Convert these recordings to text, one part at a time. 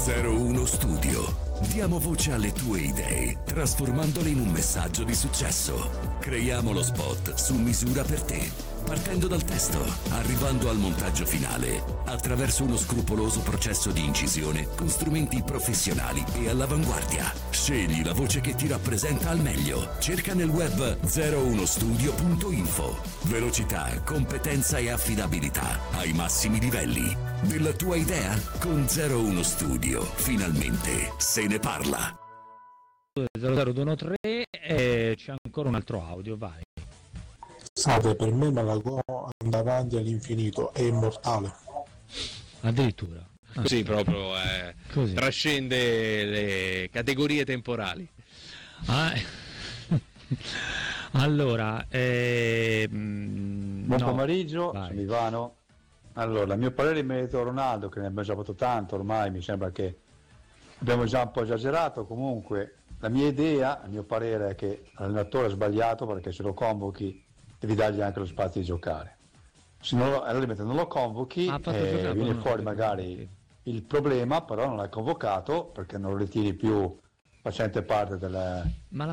01 Studio. Diamo voce alle tue idee, trasformandole in un messaggio di successo. Creiamo lo spot su misura per te, partendo dal testo, arrivando al montaggio finale, attraverso uno scrupoloso processo di incisione con strumenti professionali e all'avanguardia. Scegli la voce che ti rappresenta al meglio. Cerca nel web 01studio.info. Velocità, competenza e affidabilità ai massimi livelli. Della tua idea? Con 01 Studio, finalmente se ne parla. 0213 e c'è ancora un altro audio, vai. Salve, per me Malagò anda avanti all'infinito, è immortale. Addirittura. Così proprio Così. trascende le categorie temporali. Allora, buon pomeriggio, vai. sono Ivano. Allora, il mio parere in merito a Ronaldo, che ne abbiamo già fatto tanto ormai, mi sembra che abbiamo già un po' esagerato. Comunque, la mia idea, il mio parere è che l'allenatore ha sbagliato, perché se lo convochi devi dargli anche lo spazio di giocare. Se non lo convochi, viene fuori magari il problema, però non l'hai convocato perché non lo ritiri più facente parte della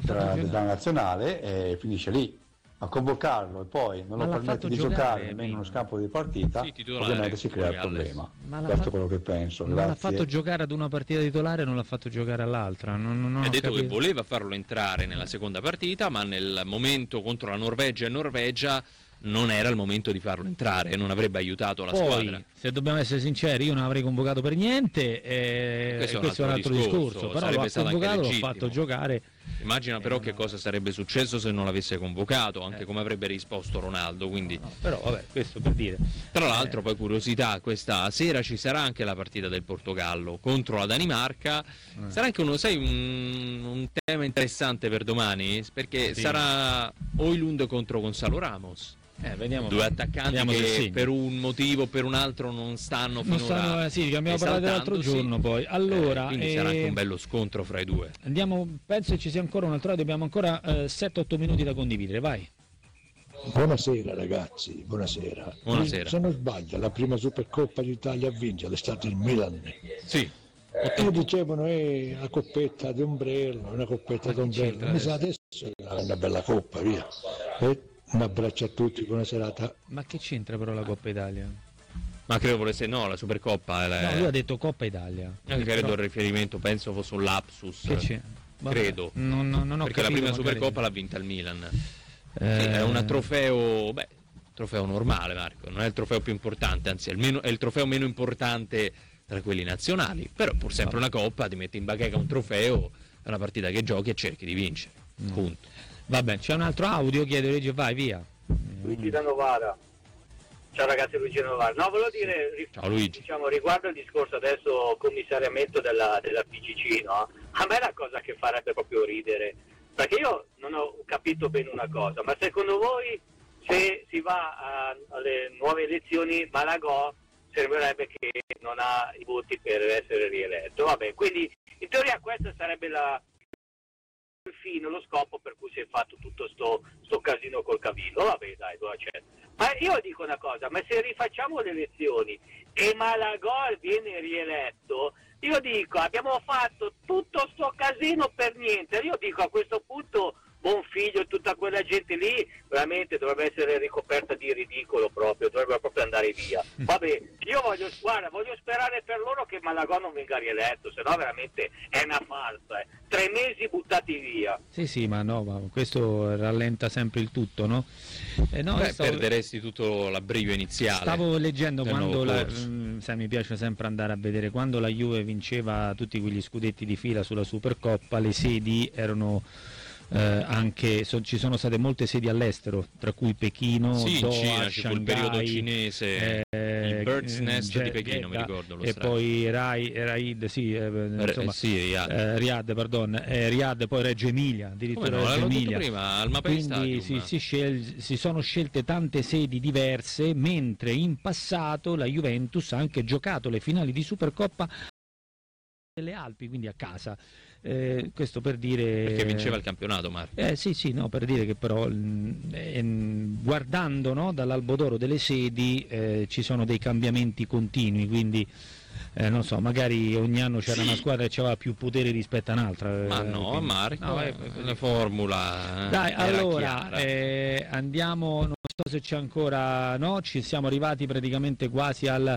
nazionale e finisce lì. A convocarlo e poi non lo permette di giocare nemmeno in uno scampo di partita, ovviamente si crea il problema. Questo è quello che penso. Non l'ha fatto giocare ad una partita titolare, non l'ha fatto giocare all'altra. Ha detto che voleva farlo entrare nella seconda partita, ma nel momento contro la Norvegia non era il momento di farlo entrare, non avrebbe aiutato la squadra. Se dobbiamo essere sinceri, io non avrei convocato per niente, questo è un altro discorso, però l'ho convocato, l'ho fatto giocare. Immagina però che cosa sarebbe successo se non l'avesse convocato, anche come avrebbe risposto Ronaldo, quindi... però vabbè, questo per dire. Tra l'altro poi curiosità, questa sera ci sarà anche la partita del Portogallo contro la Danimarca, sarà anche un tema interessante per domani, perché sarà Højlund contro Gonzalo Ramos. Vediamo. Due attaccanti che per un motivo o per un altro non stanno finora. Sì, abbiamo parlato l'altro giorno poi. Allora, quindi sarà anche un bello scontro fra i due. Andiamo, penso che ci sia ancora un altro, abbiamo ancora 7-8 minuti da condividere, vai. Buonasera ragazzi, buonasera. Se non sbaglio, la prima Supercoppa d'Italia a vincere è stato il Milan. Sì. E dicevano la coppetta d'ombrello, una coppetta d'ombrello. Mi sa adesso è una bella coppa, via. Un abbraccio a tutti, buona serata. Ma che c'entra però la Coppa Italia? Ma credo volesse la Supercoppa. No, lui ha detto Coppa Italia. Credo il riferimento, penso fosse un lapsus. Che c'è? Credo. Non ho perché capito, la prima magari. Supercoppa l'ha vinta il Milan. È un trofeo, trofeo normale, Marco, non è il trofeo più importante, anzi è il trofeo meno importante tra quelli nazionali, però pur sempre una coppa, ti metti in bacheca un trofeo, è una partita che giochi e cerchi di vincere. Punto. Vabbè, c'è un altro audio, chiede Luigi, vai via. Luigi da Novara. Ciao ragazzi, Luigi da Novara. No, volevo dire, ciao Luigi. Diciamo, riguardo il discorso adesso commissariamento della PCC, no? A me è la cosa che farebbe proprio ridere, perché io non ho capito bene una cosa, ma secondo voi se si va alle nuove elezioni Malagò sembrerebbe che non ha i voti per essere rieletto? Vabbè, quindi in teoria questa sarebbe il fine, lo scopo per cui si è fatto tutto sto casino col Cavillo. Vabbè, dai, lo accetto. Ma io dico una cosa, ma se rifacciamo le elezioni e Malagò viene rieletto, io dico, abbiamo fatto tutto sto casino per niente. Io dico, a questo punto Bonfiglio e tutta quella gente lì veramente dovrebbe essere ricoperta di ridicolo, dovrebbe proprio andare via. Vabbè, io voglio sperare per loro che Malagò non venga rieletto, se no veramente è una farsa. 3 mesi buttati via. Sì, ma questo rallenta sempre il tutto, no? Perderesti tutto l'abbrivio iniziale. Stavo leggendo quando mi piace sempre andare a vedere, quando la Juve vinceva tutti quegli scudetti di fila sulla Supercoppa, le sedi erano ci sono state molte sedi all'estero, tra cui Pechino, Doha, Cina, c'è quel periodo cinese, il Bird's Nest di Pechino, mi ricordo. Poi Riyadh, Riyadh, poi Reggio Emilia, addirittura Reggio Emilia. Prima, al Mapei Quindi si sono scelte tante sedi diverse, mentre in passato la Juventus ha anche giocato le finali di Supercoppa delle Alpi, quindi a casa. Questo per dire, perché vinceva il campionato, Marco. Per dire che però guardando dall'albo d'oro delle sedi ci sono dei cambiamenti continui, quindi non so, magari ogni anno c'era una squadra che aveva più poteri rispetto a un'altra. Ma no, quindi... Marco, la formula. Dai, allora andiamo, non so se c'è ancora, no, ci siamo arrivati praticamente quasi al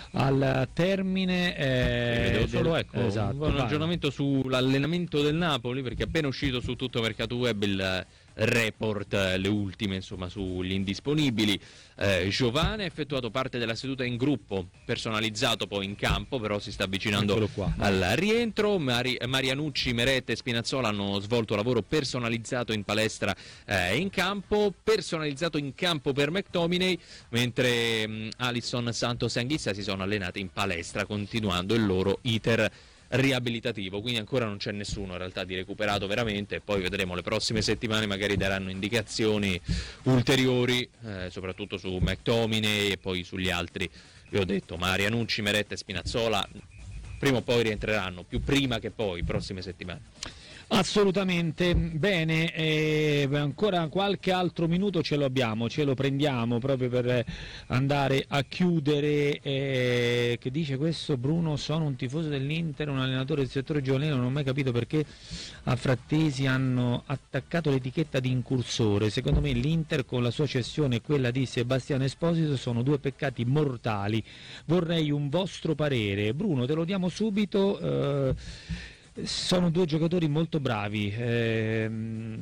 termine. Vedevo solo esatto, un aggiornamento sull'allenamento del Napoli, perché è appena uscito su tutto Mercato Web il report, le ultime insomma sugli indisponibili. Giovane ha effettuato parte della seduta in gruppo, personalizzato poi in campo, però si sta avvicinando al rientro. Marianucci, Meret e Spinazzola hanno svolto lavoro personalizzato in palestra e in campo, personalizzato in campo per McTominay, mentre Alisson, Santos e Anguissa si sono allenati in palestra, continuando il loro iter riabilitativo, quindi ancora non c'è nessuno in realtà di recuperato veramente, e poi vedremo le prossime settimane, magari daranno indicazioni ulteriori, soprattutto su McTominay e poi sugli altri. Vi ho detto, Marianucci, Meret e Spinazzola prima o poi rientreranno, più prima che poi, prossime settimane. Assolutamente, bene, ancora qualche altro minuto ce lo prendiamo proprio per andare a chiudere. Che dice questo Bruno? Sono un tifoso dell'Inter, un allenatore del settore giovanile, non ho mai capito perché a Frattesi hanno attaccato l'etichetta di incursore. Secondo me l'Inter con la sua cessione e quella di Sebastiano Esposito sono due peccati mortali. Vorrei un vostro parere. Bruno, te lo diamo subito. Sono due giocatori molto bravi, che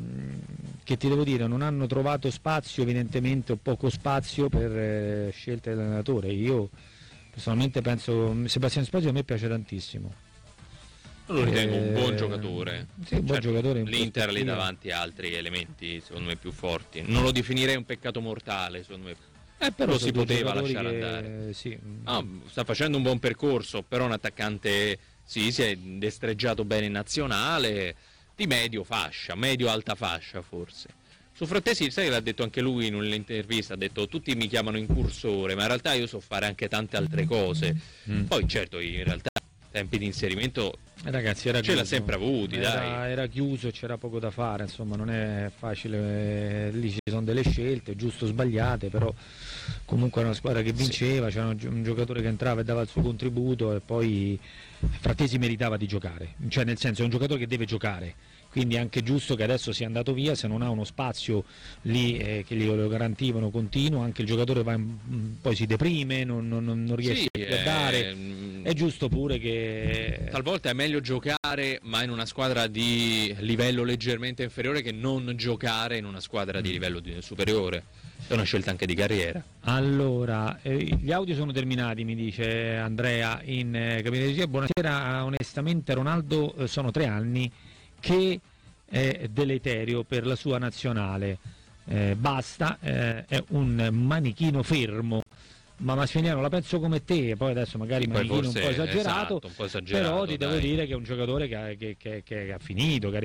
ti devo dire, non hanno trovato spazio, evidentemente, o poco spazio per scelte dell'allenatore. Io personalmente penso, Sebastiano Esposito a me piace tantissimo. Lo ritengo un buon giocatore. Sì, un buon giocatore. L'Inter lì davanti a altri elementi secondo me più forti. Non lo definirei un peccato mortale, secondo me. Però lo si poteva lasciare andare. Sì. Sta facendo un buon percorso, però un attaccante... Sì, si è destreggiato bene in nazionale, di medio-alta fascia forse. Su Frattesi, sai che l'ha detto anche lui in un'intervista, ha detto tutti mi chiamano incursore, ma in realtà io so fare anche tante altre cose. Poi certo, in realtà tempi di inserimento ragazzi, ce l'ha sempre avuti, era chiuso, c'era poco da fare, insomma non è facile, lì ci sono delle scelte, giusto o sbagliate, però comunque era una squadra che vinceva, c'era un giocatore che entrava e dava il suo contributo, e poi Frattesi meritava di giocare, cioè nel senso è un giocatore che deve giocare, quindi è anche giusto che adesso sia andato via, se non ha uno spazio lì che glielo garantivano continuo, anche il giocatore poi si deprime, non riesce a dare, è giusto pure che... Talvolta è meglio giocare ma in una squadra di livello leggermente inferiore che non giocare in una squadra di livello superiore. È una scelta anche di carriera. Allora, gli audio sono terminati, mi dice Andrea in cabina di regia. Buonasera, onestamente Ronaldo sono 3 anni che è deleterio per la sua nazionale. Basta, è un manichino fermo. Ma Massimiliano la penso come te, poi adesso magari manichino un po' esagerato, esatto, un po' però ti devo dire che è un giocatore che ha finito, che